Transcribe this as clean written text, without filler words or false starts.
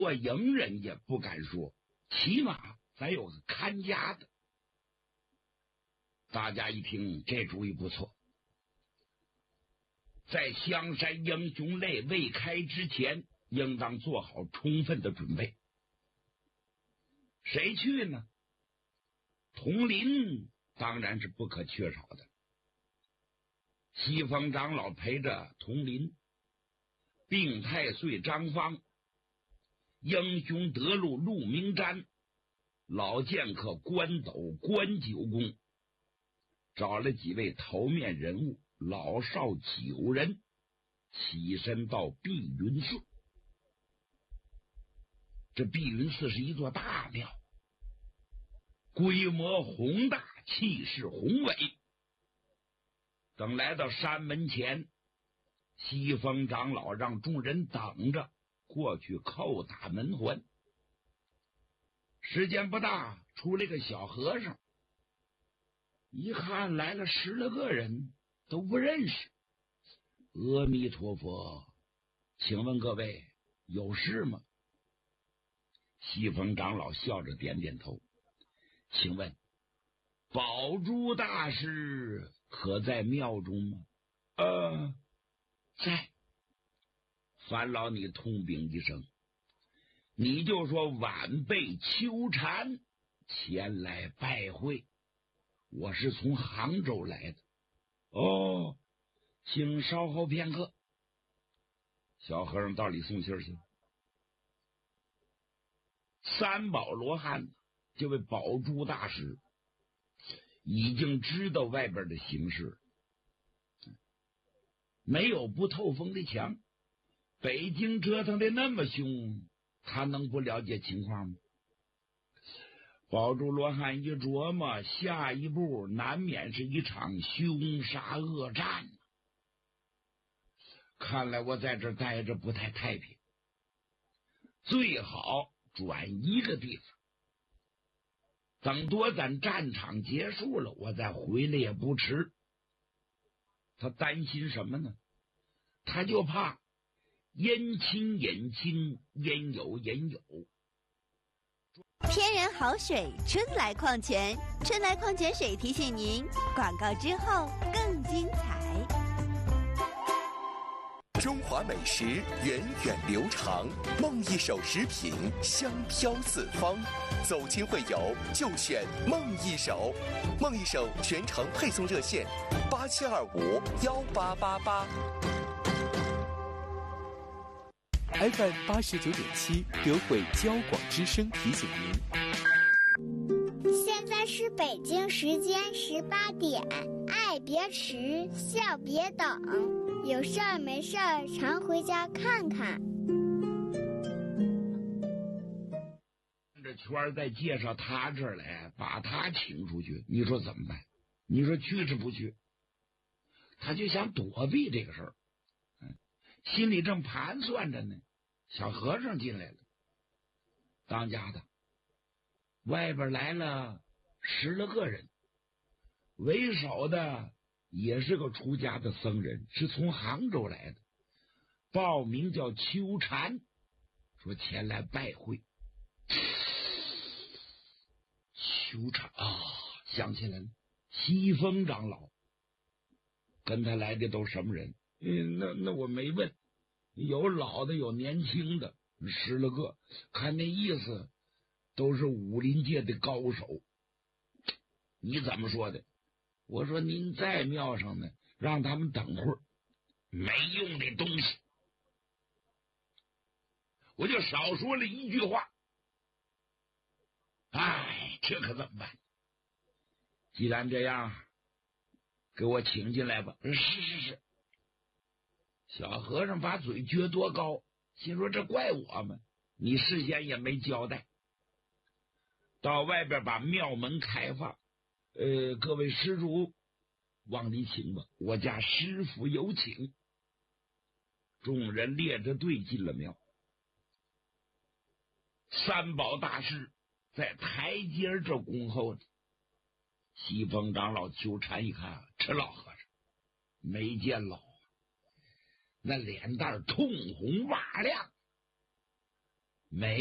我迎人也不敢说，起码咱有个看家的。大家一听这主意不错，在香山英雄擂未开之前，应当做好充分的准备。谁去呢？佟林当然是不可缺少的。西风长老陪着佟林，病太岁张方，英雄德禄陆明瞻，老剑客关斗关九公，找了几位头面人物，老少9人，起身到碧云寺。这碧云寺是一座大庙，规模宏大，气势宏伟。等来到山门前，西风长老让众人等着，过去叩打门环。时间不大，出来个小和尚，一看来了10来个人，都不认识。阿弥陀佛，请问各位有事吗？西风长老笑着点点头，请问宝珠大师可在庙中吗？在。烦劳你通禀一声，你就说晚辈秋禅前来拜会，我是从杭州来的。哦，请稍后片刻。小和尚到里送信去。三宝罗汉这位宝珠大师已经知道外边的形势，没有不透风的墙。北京折腾的那么凶，他能不了解情况吗？宝珠罗汉一琢磨，下一步难免是一场凶杀恶战。看来我在这待着不太太平，最好转一个地方，等多咱战场结束了，我再回来也不迟。他担心什么呢？他就怕姻亲引亲，姻友引友。 天然好水春来矿泉，春来矿泉水提醒您，广告之后更精彩。 中华美食源远流长，梦一手食品香飘四方，走亲会友就选梦一手。梦一手全程配送热线87251888。 FM 89.7德惠交广之声提醒您， 现在是北京时间18点，爱别迟，笑别等，有事儿没事儿常回家看看。 这圈再介绍他这儿来，把他请出去，你说怎么办？你说去是不去？他就想躲避这个事儿，心里正盘算着呢。小和尚进来了，当家的外边来了10来个人，为首的也是个出家的僧人，是从杭州来的，报名叫秋禅，说前来拜会。秋禅啊，想起来了，西风长老跟他来的都什么人？那我没问，有老的有年轻的，10来个，看那意思都是武林界的高手。你怎么说的？我说您在庙上呢，让他们等会儿，没用的东西。我就少说了一句话，哎，这可怎么办？既然这样，给我请进来吧。是。小和尚把嘴撅多高，心说这怪我们，你事先也没交代。到外边把庙门开放，各位施主往里请吧，我家师傅有请。众人列着队进了庙。三宝大师在台阶这恭候着。西风长老秋禅一看，这老和尚没见老啊，那脸蛋通红瓦亮， 没